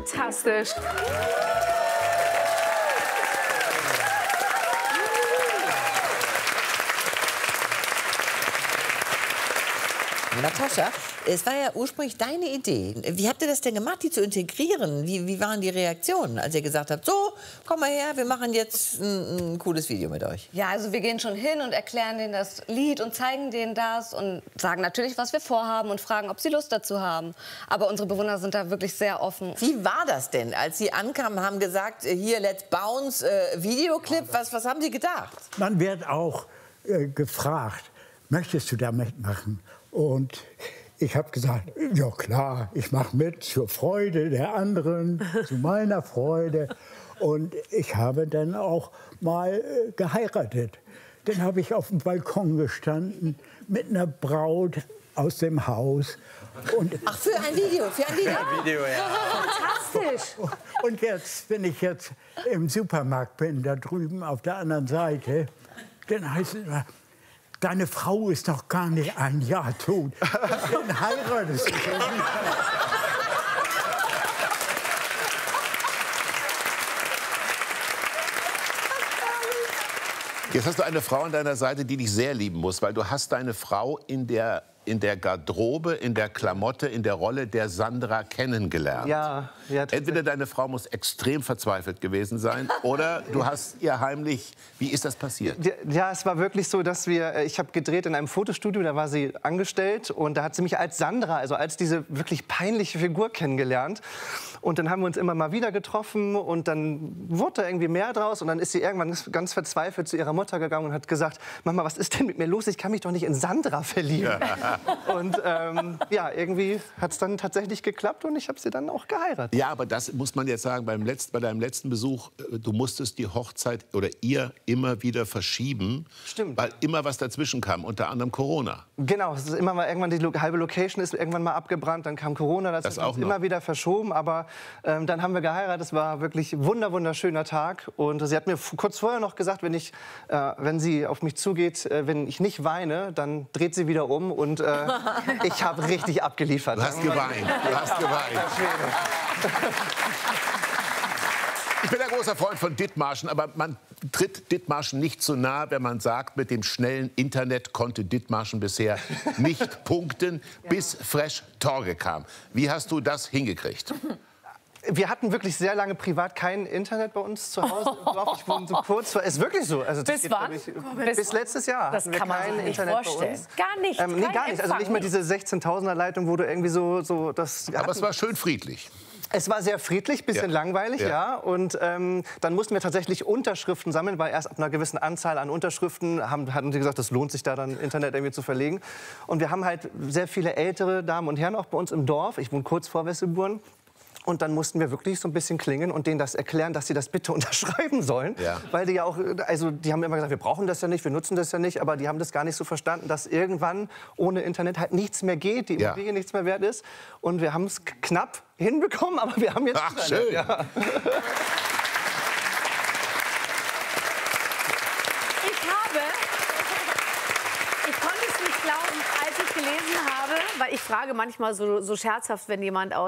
Fantastisch. Natascha, es war ja ursprünglich deine Idee. Wie habt ihr das denn gemacht, die zu integrieren? Wie waren die Reaktionen, als ihr gesagt habt, so, komm mal her, wir machen jetzt ein cooles Video mit euch? Ja, also wir gehen schon hin und erklären denen das Lied und zeigen denen das und sagen natürlich, was wir vorhaben und fragen, ob sie Lust dazu haben. Aber unsere Bewohner sind da wirklich sehr offen. Wie war das denn, als sie ankamen, haben gesagt, hier, let's bounce, Videoclip, was haben sie gedacht? Man wird auch gefragt, möchtest du da mitmachen? Und ich habe gesagt, ja klar, ich mache mit zur Freude der anderen, zu meiner Freude. Und ich habe dann auch mal geheiratet. Dann habe ich auf dem Balkon gestanden mit einer Braut aus dem Haus. Und ach, für ein Video, für ein Video. Ja, Video, ja. Fantastisch. Und jetzt, wenn ich jetzt im Supermarkt bin, da drüben auf der anderen Seite, dann heißt es immer, deine Frau ist doch gar nicht ein Jahr tot. Dann heiratest du schon nicht. Jetzt hast du eine Frau an deiner Seite, die dich sehr lieben muss, weil du hast deine Frau in der Garderobe, in der Klamotte, in der Rolle der Sandra kennengelernt. Ja. Entweder deine Frau muss extrem verzweifelt gewesen sein oder du hast ihr heimlich... Wie ist das passiert? Ja, es war wirklich so, dass ich habe gedreht in einem Fotostudio, da war sie angestellt und da hat sie mich als Sandra, also als diese wirklich peinliche Figur kennengelernt. Und dann haben wir uns immer mal wieder getroffen und dann wurde da irgendwie mehr draus und dann ist sie irgendwann ganz verzweifelt zu ihrer Mutter gegangen und hat gesagt, Mama, was ist denn mit mir los? Ich kann mich doch nicht in Sandra verlieben. Und ja, irgendwie hat es dann tatsächlich geklappt und ich habe sie dann auch geheiratet. Ja, aber das muss man jetzt sagen, bei deinem letzten Besuch, du musstest die Hochzeit oder ihr immer wieder verschieben. Stimmt. Weil immer was dazwischen kam, unter anderem Corona. Genau, es ist immer mal irgendwann die halbe Location ist irgendwann mal abgebrannt, dann kam Corona, das ist immer wieder verschoben, aber dann haben wir geheiratet, es war wirklich ein wunderschöner Tag und sie hat mir kurz vorher noch gesagt, wenn sie auf mich zugeht, wenn ich nicht weine, dann dreht sie wieder um und ich habe richtig abgeliefert. Du hast geweint, du hast geweint. Ich bin ein großer Freund von Dithmarschen, aber man tritt Dithmarschen nicht so nah, wenn man sagt, mit dem schnellen Internet konnte Dithmarschen bisher nicht punkten, bis Fresh Torge kam. Wie hast du das hingekriegt? Wir hatten wirklich sehr lange privat kein Internet bei uns zu Hause. Ich wohne so kurz vor. Ist wirklich so. Also bis wann? Bis letztes Jahr. Das kann man sich nicht vorstellen. Gar nicht. Nee, gar nicht. Also nicht mal diese 16.000er Leitung, wo du irgendwie so das. Aber es war schön friedlich. Es war sehr friedlich, bisschen langweilig, ja. Und dann mussten wir tatsächlich Unterschriften sammeln, weil erst ab einer gewissen Anzahl an Unterschriften hatten sie gesagt, das lohnt sich da dann Internet irgendwie zu verlegen. Und wir haben halt sehr viele ältere Damen und Herren auch bei uns im Dorf. Ich wohne kurz vor Wesselburn. Und dann mussten wir wirklich so ein bisschen klingeln und denen das erklären, dass sie das bitte unterschreiben sollen. Ja. Weil die ja auch, also die haben immer gesagt, wir brauchen das ja nicht, wir nutzen das ja nicht. Aber die haben das gar nicht so verstanden, dass irgendwann ohne Internet halt nichts mehr geht, die Immobilie nichts mehr wert ist. Und wir haben es knapp hinbekommen, aber wir haben jetzt Internet. Schön. Ja. Ich konnte es nicht glauben, als ich gelesen habe, weil ich frage manchmal so scherzhaft, wenn jemand